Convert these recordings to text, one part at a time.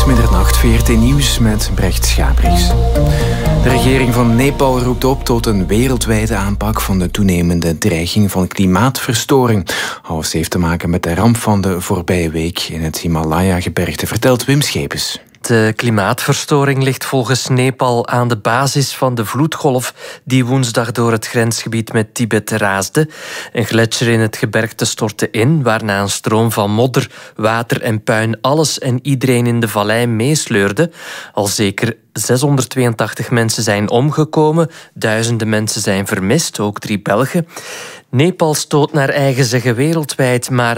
is middernacht, VRT Nieuws met Brecht Schabriks. De regering van Nepal roept op tot een wereldwijde aanpak van de toenemende dreiging van klimaatverstoring. Alles heeft te maken met de ramp van de voorbije week in het Himalaya-gebergte, vertelt Wim Schepens. De klimaatverstoring ligt volgens Nepal aan de basis van de vloedgolf die woensdag door het grensgebied met Tibet raasde. Een gletsjer in het gebergte stortte in, waarna een stroom van modder, water en puin alles en iedereen in de vallei meesleurde. Al zeker 682 mensen zijn omgekomen, duizenden mensen zijn vermist, ook 3 Belgen. Nepal stoot naar eigen zeggen wereldwijd maar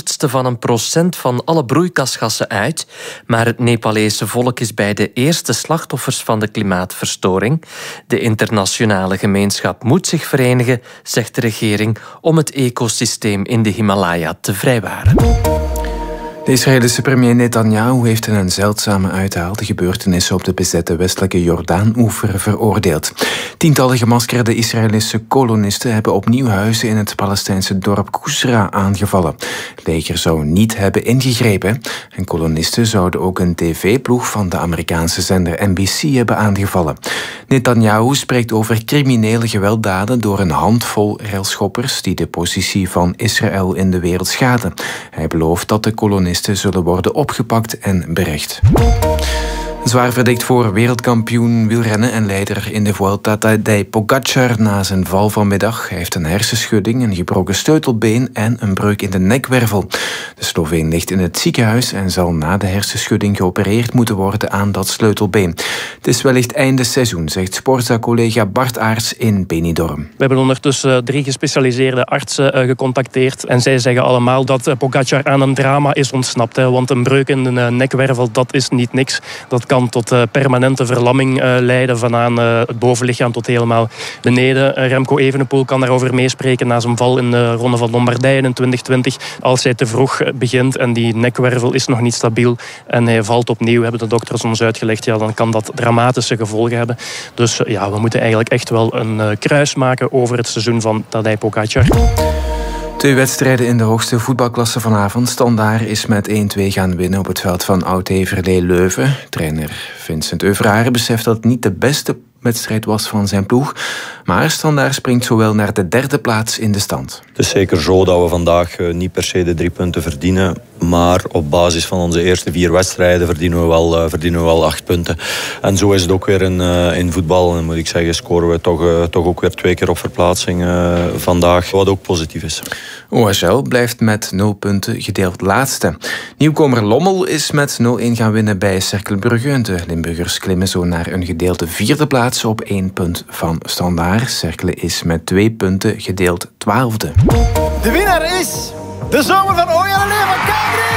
0,01% van alle broeikasgassen uit. Maar het Nepalese volk is bij de eerste slachtoffers van de klimaatverstoring. De internationale gemeenschap moet zich verenigen, zegt de regering, om het ecosysteem in de Himalaya te vrijwaren. De Israëlische premier Netanyahu heeft in een zeldzame uithaal de gebeurtenissen op de bezette westelijke Jordaan-oever veroordeeld. Tientallen gemaskerde Israëlische kolonisten hebben opnieuw huizen in het Palestijnse dorp Kusra aangevallen. Het leger zou niet hebben ingegrepen en kolonisten zouden ook een tv-ploeg van de Amerikaanse zender NBC hebben aangevallen. Netanyahu spreekt over criminele gewelddaden door een handvol railschoppers die de positie van Israël in de wereld schaden. Hij belooft dat de kolonisten zullen worden opgepakt en berecht. Zwaar verdikt voor wereldkampioen wielrennen en leider in de Vuelta Tadej Pogačar na zijn val vanmiddag. Hij heeft een hersenschudding, een gebroken sleutelbeen en een breuk in de nekwervel. De Sloveen ligt in het ziekenhuis en zal na de hersenschudding geopereerd moeten worden aan dat sleutelbeen. Het is wellicht einde seizoen, zegt Sportza-collega Bart Aerts in Benidorm. We hebben ondertussen 3 gespecialiseerde artsen gecontacteerd en zij zeggen allemaal dat Pogačar aan een drama is ontsnapt. Want een breuk in de nekwervel, dat is niet niks. Dat kan tot permanente verlamming leiden, vanaan het bovenlichaam tot helemaal beneden. Remco Evenepoel kan daarover meespreken na zijn val in de Ronde van Lombardije in 2020. Als hij te vroeg begint en die nekwervel is nog niet stabiel en hij valt opnieuw, hebben de dokters ons uitgelegd, ja, dan kan dat dramatische gevolgen hebben. Dus ja, we moeten eigenlijk echt wel een kruis maken over het seizoen van Tadej Pogačar. 2 wedstrijden in de hoogste voetbalklasse vanavond. Standaard is met 1-2 gaan winnen op het veld van Oud-Heverlee Leuven. Trainer Vincent Euvrare beseft dat het niet de beste wedstrijd was van zijn ploeg. Maar Standaard springt zowel naar de 3e plaats in de stand. Het is zeker zo dat we vandaag niet per se de 3 punten verdienen. Maar op basis van onze eerste 4 wedstrijden verdienen we wel 8 punten. En zo is het ook weer in voetbal. En moet ik zeggen, scoren we toch ook weer 2 keer op verplaatsing vandaag. Wat ook positief is. OHL blijft met 0 punten gedeeld laatste. Nieuwkomer Lommel is met 0-1 gaan winnen bij Cercle Brugge. De Limburgers klimmen zo naar een gedeelde 4e plaats op 1 punt van Standaard. Cercle is met 2 punten gedeeld 12e. De winnaar is de zomer van Oya Lele van Cabri!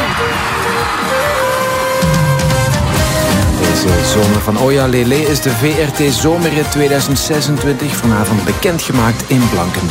Deze zomer van Oya Lele is de VRT Zomerrit 2026 vanavond bekendgemaakt in Blankenberg.